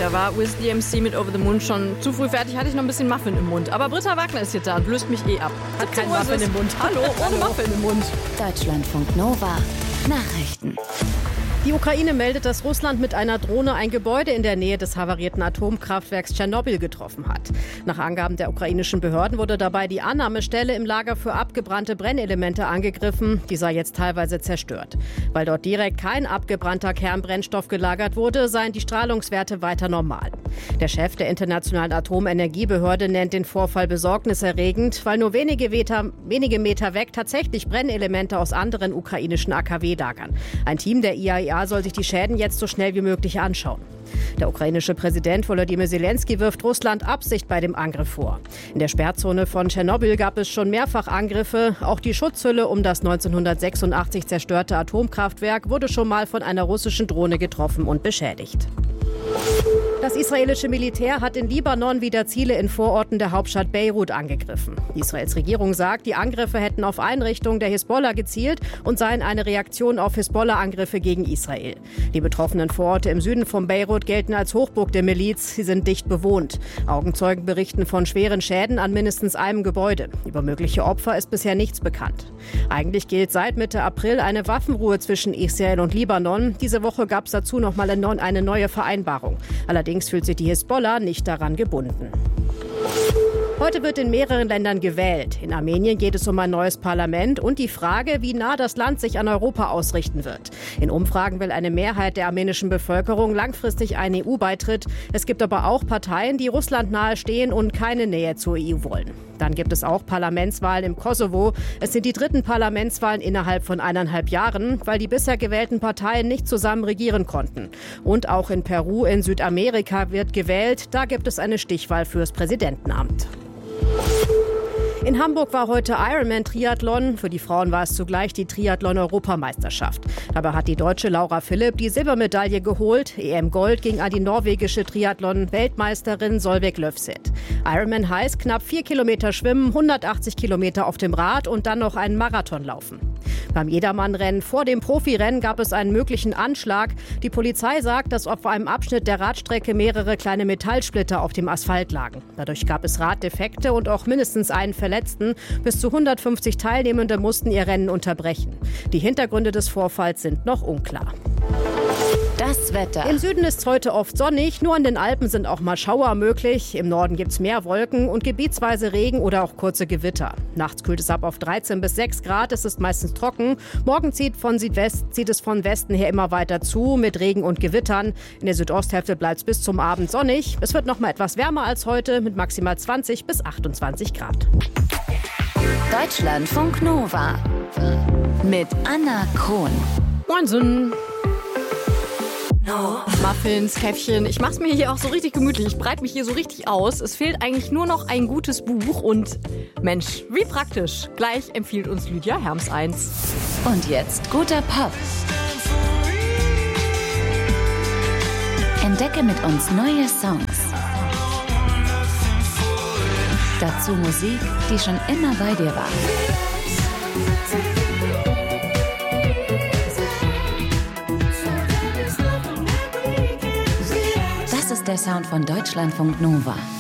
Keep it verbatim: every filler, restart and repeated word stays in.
Da war Wiz D M C mit Over the Moon schon zu früh fertig, hatte ich noch ein bisschen Muffin im Mund. Aber Britta Wagner ist jetzt da und löst mich eh ab. Hat kein Muffin im Mund. Hallo, ohne Muffin im Mund. Deutschlandfunk Nova. Nachrichten. Die Ukraine meldet, dass Russland mit einer Drohne ein Gebäude in der Nähe des havarierten Atomkraftwerks Tschernobyl getroffen hat. Nach Angaben der ukrainischen Behörden wurde dabei die Annahmestelle im Lager für abgebrannte Brennelemente angegriffen. Die sei jetzt teilweise zerstört. Weil dort direkt kein abgebrannter Kernbrennstoff gelagert wurde, seien die Strahlungswerte weiter normal. Der Chef der Internationalen Atomenergiebehörde nennt den Vorfall besorgniserregend, weil nur wenige Meter, wenige Meter weg tatsächlich Brennelemente aus anderen ukrainischen A K W lagern. Ein Team der I A E A soll sich die Schäden jetzt so schnell wie möglich anschauen. Der ukrainische Präsident Volodymyr Zelensky wirft Russland Absicht bei dem Angriff vor. In der Sperrzone von Tschernobyl gab es schon mehrfach Angriffe. Auch die Schutzhülle um das neunzehnhundertsechsundachtzig zerstörte Atomkraftwerk wurde schon mal von einer russischen Drohne getroffen und beschädigt. Das israelische Militär hat in Libanon wieder Ziele in Vororten der Hauptstadt Beirut angegriffen. Israels Regierung sagt, die Angriffe hätten auf Einrichtungen der Hisbollah gezielt und seien eine Reaktion auf Hisbollah-Angriffe gegen Israel. Die betroffenen Vororte im Süden von Beirut gelten als Hochburg der Miliz. Sie sind dicht bewohnt. Augenzeugen berichten von schweren Schäden an mindestens einem Gebäude. Über mögliche Opfer ist bisher nichts bekannt. Eigentlich gilt seit Mitte April eine Waffenruhe zwischen Israel und Libanon. Diese Woche gab es dazu noch mal eine neue Vereinbarung. Allerdings fühlt sich die Hisbollah nicht daran gebunden. Heute wird in mehreren Ländern gewählt. In Armenien geht es um ein neues Parlament und die Frage, wie nah das Land sich an Europa ausrichten wird. In Umfragen will eine Mehrheit der armenischen Bevölkerung langfristig einen E U-Beitritt. Es gibt aber auch Parteien, die Russland nahe stehen und keine Nähe zur E U wollen. Dann gibt es auch Parlamentswahlen im Kosovo. Es sind die dritten Parlamentswahlen innerhalb von eineinhalb Jahren, weil die bisher gewählten Parteien nicht zusammen regieren konnten. Und auch in Peru in Südamerika wird gewählt. Da gibt es eine Stichwahl fürs Präsidentenamt. In Hamburg war heute Ironman-Triathlon. Für die Frauen war es zugleich die Triathlon-Europameisterschaft. Dabei hat die Deutsche Laura Philipp die Silbermedaille geholt. E M-Gold ging an die norwegische Triathlon-Weltmeisterin Solveig Løvseth. Ironman heißt knapp vier Kilometer schwimmen, hundertachtzig Kilometer auf dem Rad und dann noch einen Marathon laufen. Beim Jedermannrennen vor dem Profirennen gab es einen möglichen Anschlag. Die Polizei sagt, dass auf einem Abschnitt der Radstrecke mehrere kleine Metallsplitter auf dem Asphalt lagen. Dadurch gab es Raddefekte und auch mindestens einen Verletzten. Bis zu hundertfünfzig Teilnehmende mussten ihr Rennen unterbrechen. Die Hintergründe des Vorfalls sind noch unklar. Das Wetter. Im Süden ist es heute oft sonnig, nur in den Alpen sind auch mal Schauer möglich. Im Norden gibt es mehr Wolken und gebietsweise Regen oder auch kurze Gewitter. Nachts kühlt es ab auf dreizehn bis sechs Grad, es ist meistens trocken. Morgen zieht, von Südwest, zieht es von Westen her immer weiter zu mit Regen und Gewittern. In der Südosthälfte bleibt es bis zum Abend sonnig. Es wird noch mal etwas wärmer als heute mit maximal zwanzig bis achtundzwanzig Grad. Deutschlandfunk Nova mit Anna Krohn. Moinsen. No. Muffins, Käffchen. Ich mach's mir hier auch so richtig gemütlich. Ich breite mich hier so richtig aus. Es fehlt eigentlich nur noch ein gutes Buch und Mensch, wie praktisch. Gleich empfiehlt uns Lydia Herms eins. Und jetzt guter Pop. Entdecke mit uns neue Songs. Dazu Musik, die schon immer bei dir war. Das ist der Sound von Deutschlandfunk Nova.